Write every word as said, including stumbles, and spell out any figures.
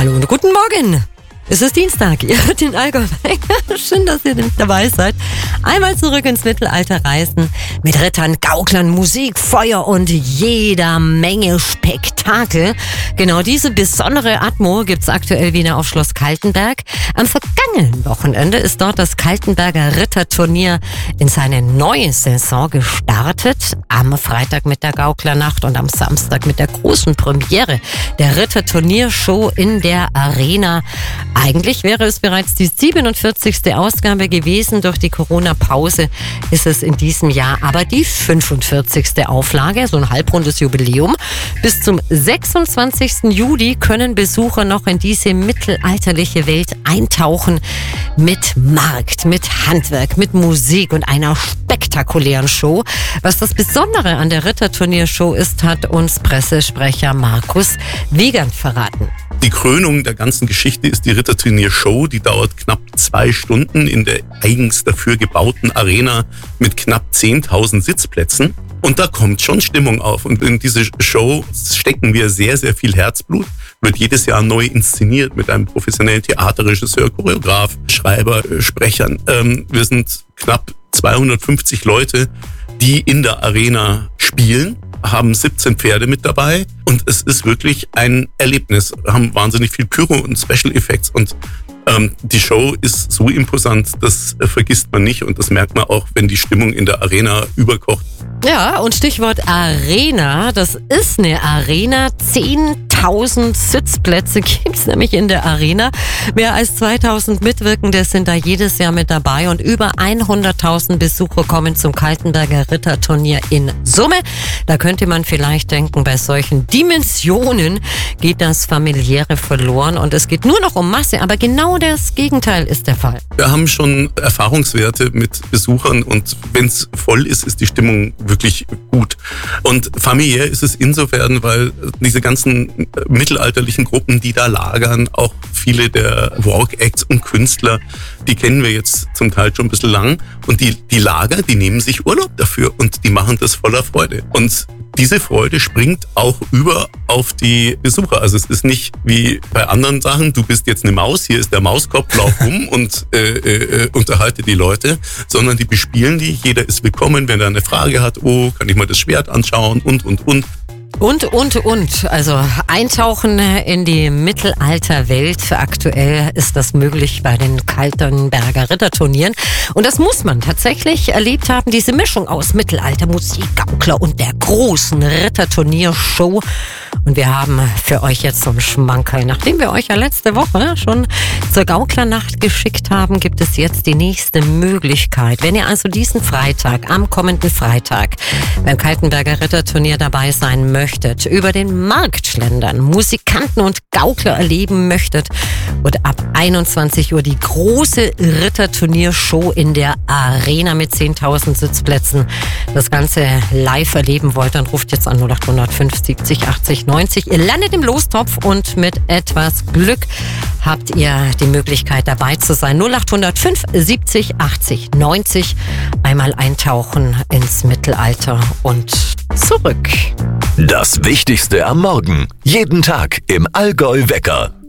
Hallo und guten Morgen. Es ist Dienstag, ihr hört den Allgäu. Schön, dass ihr dabei seid. Einmal zurück ins Mittelalter reisen mit Rittern, Gauklern, Musik, Feuer und jeder Menge Spektakel. Genau diese besondere Atmo gibt's aktuell wieder auf Schloss Kaltenberg. Am vergangenen Wochenende ist dort das Kaltenberger Ritterturnier in seine neue Saison gestartet. Am Freitag mit der Gauklernacht und am Samstag mit der großen Premiere der Ritterturniershow in der Arena. Eigentlich wäre es bereits die siebenundvierzigste Ausgabe gewesen. Durch die Corona-Pause ist es in diesem Jahr aber die fünfundvierzigste Auflage, so ein halbrundes Jubiläum. Bis zum sechsundzwanzigsten Juli können Besucher noch in diese mittelalterliche Welt eintauchen mit Markt, mit Handwerk, mit Musik und einer spektakulären Show. Was das Besondere an der Ritterturniershow ist, hat uns Pressesprecher Markus Wiegand verraten. Die Krönung der ganzen Geschichte ist die Ritterturniershow. Die dauert knapp zwei Stunden in der eigens dafür gebauten Arena mit knapp zehntausend Sitzplätzen. Und da kommt schon Stimmung auf. Und in diese Show stecken wir sehr, sehr viel Herzblut. Wird jedes Jahr neu inszeniert mit einem professionellen Theaterregisseur, Choreograf, Schreiber, Sprechern. Ähm, wir sind knapp zweihundertfünfzig Leute, die in der Arena spielen, haben siebzehn Pferde mit dabei und es ist wirklich ein Erlebnis. Wir haben wahnsinnig viel Pyro und Special Effects und ähm, die Show ist so imposant, das äh, vergisst man nicht und das merkt man auch, wenn die Stimmung in der Arena überkocht. Ja, und Stichwort Arena, das ist eine Arena, zehntausend Sitzplätze gibt's nämlich in der Arena. Mehr als zweitausend Mitwirkende sind da jedes Jahr mit dabei und über hunderttausend Besucher kommen zum Kaltenberger Ritterturnier in Summe. Da könnte man vielleicht denken, bei solchen Dimensionen geht das Familiäre verloren und es geht nur noch um Masse, aber genau das Gegenteil ist der Fall. Wir haben schon Erfahrungswerte mit Besuchern und wenn's voll ist, ist die Stimmung wirklich gut. Und familiär ist es insofern, weil diese ganzen mittelalterlichen Gruppen, die da lagern, auch viele der Walk-Acts und Künstler, die kennen wir jetzt zum Teil schon ein bisschen lang. Und die, die Lager, die nehmen sich Urlaub dafür und die machen das voller Freude. Und diese Freude springt auch über auf die Besucher. Also es ist nicht wie bei anderen Sachen, du bist jetzt eine Maus, hier ist der Mauskopf, lauf rum und äh, äh, unterhalte die Leute, sondern die bespielen die, jeder ist willkommen, wenn er eine Frage hat, oh, kann ich mal das Schwert anschauen und, und, und. Und, und, und. Also eintauchen in die Mittelalterwelt. Aktuell ist das möglich bei den Kaltenberger Ritterturnieren. Und das muss man tatsächlich erlebt haben, diese Mischung aus Mittelaltermusik, Gaukler und der großen Ritterturniershow. Und wir haben für euch jetzt zum Schmankerl, nachdem wir euch ja letzte Woche schon zur Gauklernacht geschickt haben, gibt es jetzt die nächste Möglichkeit. Wenn ihr also diesen Freitag, am kommenden Freitag, beim Kaltenberger Ritterturnier dabei sein möchtet, über den Markt schlendern, Musikanten und Gaukler erleben möchtet und ab einundzwanzig Uhr die große Ritterturniershow in der Arena mit zehntausend Sitzplätzen das Ganze live erleben wollt, dann ruft jetzt an null acht null null fünf siebzig achtzig neunzig. Ihr landet im Lostopf und mit etwas Glück habt ihr die Möglichkeit dabei zu sein. null acht null null fünf siebzig achtzig neunzig. Einmal eintauchen ins Mittelalter und zurück. Das Wichtigste am Morgen. Jeden Tag im Allgäu Wecker.